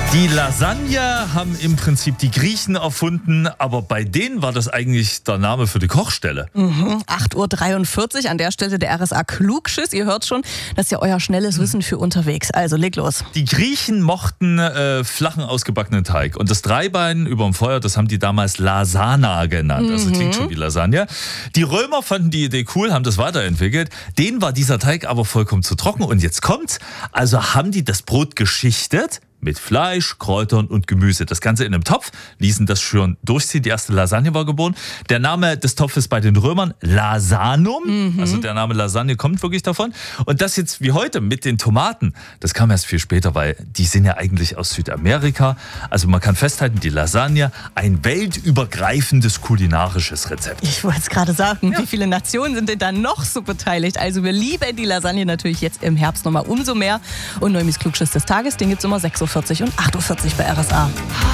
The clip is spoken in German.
Die Lasagne haben im Prinzip die Griechen erfunden, aber bei denen war das eigentlich der Name für die Kochstelle. 8:43 Uhr, an der Stelle der RSA Klugschiss. Ihr hört schon, das ist ja euer schnelles Wissen für unterwegs. Also leg los. Die Griechen mochten flachen, ausgebackenen Teig. Und das Dreibein überm Feuer, das haben die damals Lasana genannt. Also klingt schon wie Lasagne. Die Römer fanden die Idee cool, haben das weiterentwickelt. Denen war dieser Teig aber vollkommen zu trocken. Und jetzt kommt's. Also haben die das Brot geschichtet mit Fleisch, Kräutern und Gemüse. Das Ganze in einem Topf, ließen das schön durchziehen. Die erste Lasagne war geboren. Der Name des Topfes bei den Römern, Lasanum. Also der Name Lasagne kommt wirklich davon. Und das jetzt wie heute mit den Tomaten, das kam erst viel später, weil die sind ja eigentlich aus Südamerika. Also man kann festhalten, die Lasagne, ein weltübergreifendes kulinarisches Rezept. Ich wollte es gerade sagen, wie viele Nationen sind denn da noch so beteiligt? Also wir lieben die Lasagne natürlich jetzt im Herbst nochmal umso mehr. Und Neumis Klugschiss des Tages, den gibt es immer 6:40 und 8:40 bei RSA.